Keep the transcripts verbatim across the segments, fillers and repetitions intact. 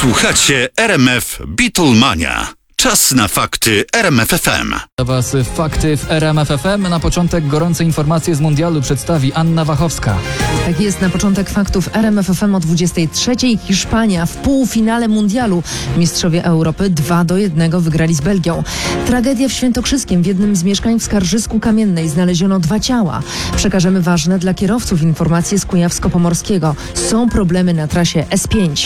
Słuchacie R M F Beatlemania. Czas na fakty R M F F M. Dla Was fakty w R M F F M. Na początek gorące informacje z mundialu przedstawi Anna Wachowska. Tak jest, na początek faktów R M F F M o dwudziestej trzeciej. Hiszpania w półfinale mundialu. Mistrzowie Europy dwa do jednego wygrali z Belgią. Tragedia w Świętokrzyskiem. W jednym z mieszkań w Skarżysku-Kamiennej znaleziono dwa ciała. Przekażemy ważne dla kierowców informacje z Kujawsko-Pomorskiego. Są problemy na trasie S pięć.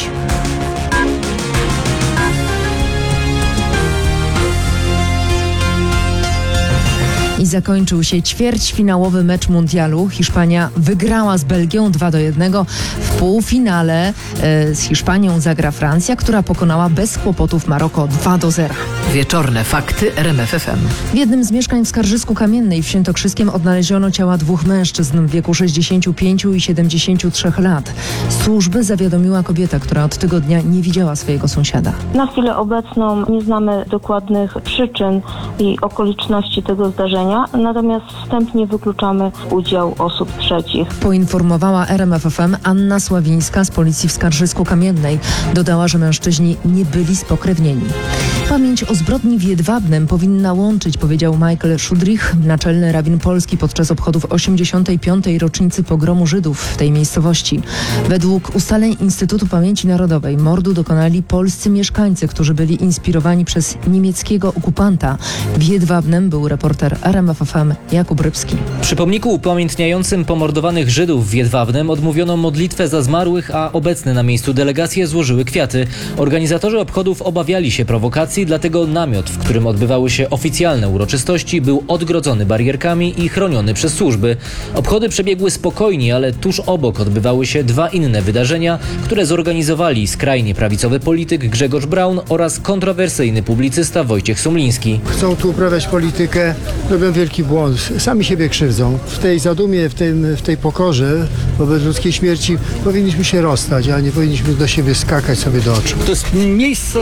I zakończył się ćwierćfinałowy mecz mundialu. Hiszpania wygrała z Belgią dwa do jednego. W półfinale e, z Hiszpanią zagra Francja, która pokonała bez kłopotów Maroko dwa do zera. Wieczorne fakty R M F F M. W jednym z mieszkań w Skarżysku-Kamiennej w Świętokrzyskiem odnaleziono ciała dwóch mężczyzn w wieku sześćdziesięciu pięciu i siedemdziesięciu trzech lat. Służby zawiadomiła kobieta, która od tego dnia nie widziała swojego sąsiada. Na chwilę obecną nie znamy dokładnych przyczyn i okoliczności tego zdarzenia. Natomiast wstępnie wykluczamy udział osób trzecich. Poinformowała R M F F M Anna Sławińska z policji w Skarżysku-Kamiennej. Dodała, że mężczyźni nie byli spokrewnieni. Pamięć o zbrodni w Jedwabnem powinna łączyć, powiedział Michael Szudrich, naczelny rabin polski podczas obchodów osiemdziesiątej piątej rocznicy pogromu Żydów w tej miejscowości. Według ustaleń Instytutu Pamięci Narodowej mordu dokonali polscy mieszkańcy, którzy byli inspirowani przez niemieckiego okupanta. W Jedwabnem był reporter R M F F M Jakub Rybski. Przy pomniku upamiętniającym pomordowanych Żydów w Jedwabnem odmówiono modlitwę za zmarłych, a obecne na miejscu delegacje złożyły kwiaty. Organizatorzy obchodów obawiali się prowokacji, dlatego namiot, w którym odbywały się oficjalne uroczystości, był odgrodzony barierkami i chroniony przez służby. Obchody przebiegły spokojnie, ale tuż obok odbywały się dwa inne wydarzenia, które zorganizowali skrajnie prawicowy polityk Grzegorz Braun oraz kontrowersyjny publicysta Wojciech Sumliński. Chcą tu uprawiać politykę, robią wielki błąd, sami siebie krzywdzą. W tej zadumie, w, tym, w tej pokorze wobec ludzkiej śmierci powinniśmy się rozstać, a nie powinniśmy do siebie skakać sobie do oczu. To jest miejsce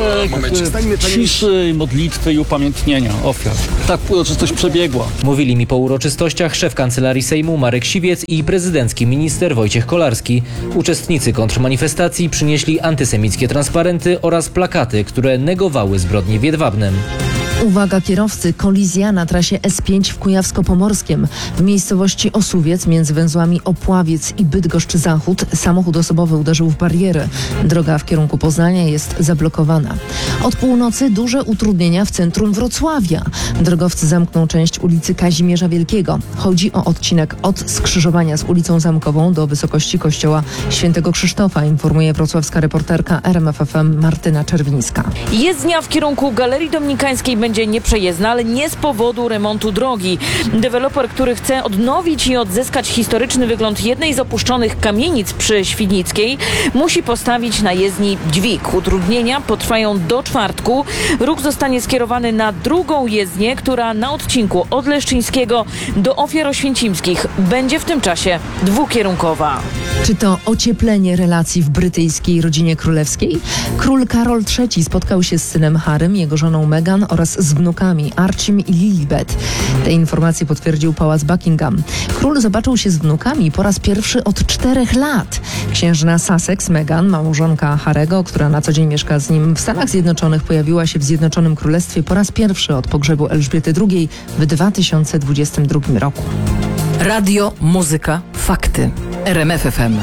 ciszy, modlitwy i upamiętnienia ofiar. Tak uroczystość przebiegła. Mówili mi po uroczystościach szef Kancelarii Sejmu Marek Siwiec i prezydencki minister Wojciech Kolarski. Uczestnicy kontrmanifestacji przynieśli antysemickie transparenty oraz plakaty, które negowały zbrodnie w Jedwabnem. Uwaga kierowcy, kolizja na trasie S pięć w Kujawsko-Pomorskiem. W miejscowości Osuwiec między węzłami Opławiec i Bydgoszcz-Zachód samochód osobowy uderzył w barierę. Droga w kierunku Poznania jest zablokowana. Od północy duże utrudnienia w centrum Wrocławia. Drogowcy zamkną część ulicy Kazimierza Wielkiego. Chodzi o odcinek od skrzyżowania z ulicą Zamkową do wysokości kościoła Świętego Krzysztofa, informuje wrocławska reporterka R M F F M Martyna Czerwińska. Jezdnia w kierunku Galerii Dominikańskiej będzie nieprzejezdna, ale nie z powodu remontu drogi. Deweloper, który chce odnowić i odzyskać historyczny wygląd jednej z opuszczonych kamienic przy Świdnickiej, musi postawić na jezdni dźwig. Utrudnienia potrwają do czwartku. Ruch zostanie skierowany na drugą jezdnię, która na odcinku od Leszczyńskiego do Ofiaroświęcimskich będzie w tym czasie dwukierunkowa. Czy to ocieplenie relacji w brytyjskiej rodzinie królewskiej? Król Karol trzeci spotkał się z synem Harrym, jego żoną Meghan oraz z wnukami Archim i Lilibet. Te informacje potwierdził Pałac Buckingham. Król zobaczył się z wnukami po raz pierwszy od czterech lat. Księżna Sussex, Meghan, małżonka Harry'ego, która na co dzień mieszka z nim w Stanach Zjednoczonych, pojawiła się w Zjednoczonym Królestwie po raz pierwszy od pogrzebu Elżbiety drugiej w dwa tysiące dwudziestym drugim roku. Radio, muzyka, fakty. R M F F M.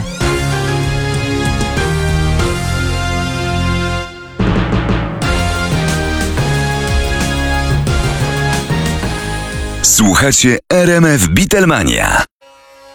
Słuchacie R M F Beatlemania.